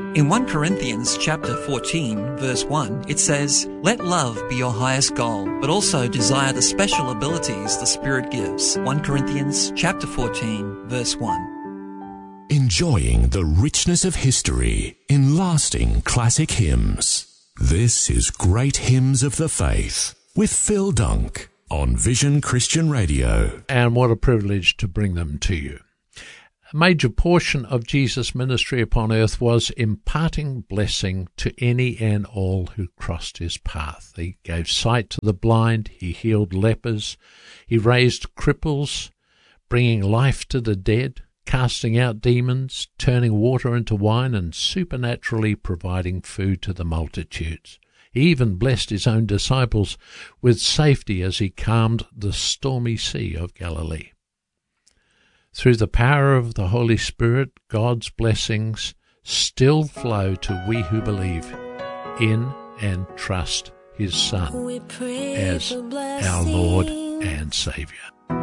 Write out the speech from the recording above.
In 1 Corinthians chapter 14, verse 1, it says, "Let love be your highest goal, but also desire the special abilities the Spirit gives." 1 Corinthians chapter 14, verse 1. Enjoying the richness of history in lasting classic hymns. This is Great Hymns of the Faith with Phil Dunk on Vision Christian Radio. And what a privilege to bring them to you. A major portion of Jesus' ministry upon earth was imparting blessing to any and all who crossed his path. He gave sight to the blind, he healed lepers, he raised cripples, bringing life to the dead, casting out demons, turning water into wine, and supernaturally providing food to the multitudes. He even blessed his own disciples with safety as he calmed the stormy sea of Galilee. Through the power of the Holy Spirit, God's blessings still flow to we who believe in and trust his Son as our Lord and Saviour.